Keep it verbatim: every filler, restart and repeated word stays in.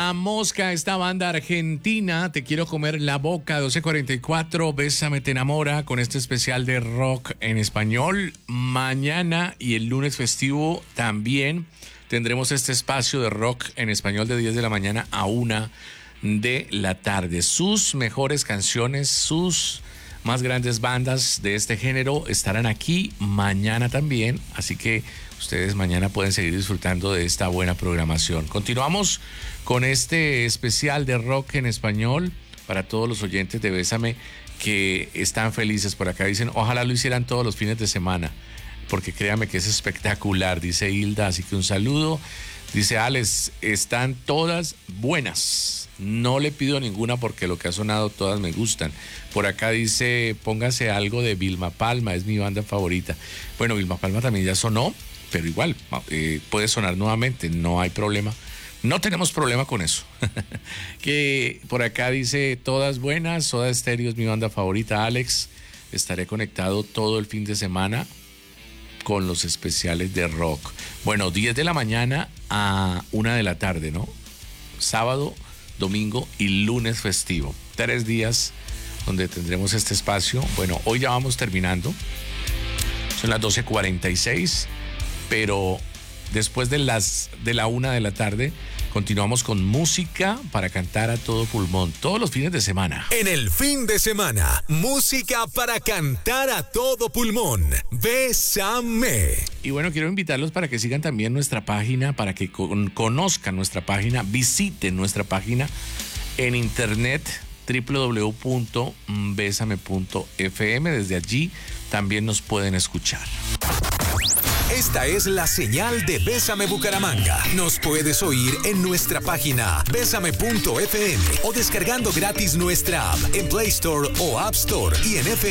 La Mosca, esta banda argentina, Te quiero comer la boca, doce cuarenta y cuatro, Bésame te enamora, con este especial de rock en español. Mañana y el lunes festivo también tendremos este espacio de rock en español de diez de la mañana a una de la tarde. Sus mejores canciones, sus más grandes bandas de este género estarán aquí mañana también, así que ustedes mañana pueden seguir disfrutando de esta buena programación. Continuamos con este especial de rock en español para todos los oyentes de Bésame que están felices. Por acá dicen, ojalá lo hicieran todos los fines de semana, porque créame que es espectacular, dice Hilda, así que un saludo. Dice Alex, están todas buenas, no le pido ninguna porque lo que ha sonado todas me gustan. Por acá dice, póngase algo de Vilma Palma, es mi banda favorita. Bueno, Vilma Palma también ya sonó, pero igual, eh, puede sonar nuevamente, no hay problema. No tenemos problema con eso. Que por acá dice, todas buenas, Soda Stereo es mi banda favorita, Alex. Estaré conectado todo el fin de semana con los especiales de rock. Bueno, diez de la mañana a una de la tarde, ¿no? Sábado, domingo y lunes festivo. Tres días donde tendremos este espacio. Bueno, hoy ya vamos terminando. Son las doce cuarenta y seis, pero después de las de la una de la tarde continuamos con música para cantar a todo pulmón todos los fines de semana. En el fin de semana, música para cantar a todo pulmón. Bésame. Y bueno, quiero invitarlos para que sigan también nuestra página, para que con, conozcan nuestra página, visiten nuestra página en internet doble u doble u doble u punto bésame punto efe eme. Desde allí también nos pueden escuchar. Esta es la señal de Bésame Bucaramanga. Nos puedes oír en nuestra página bésame punto efe eme o descargando gratis nuestra app en Play Store o App Store y en F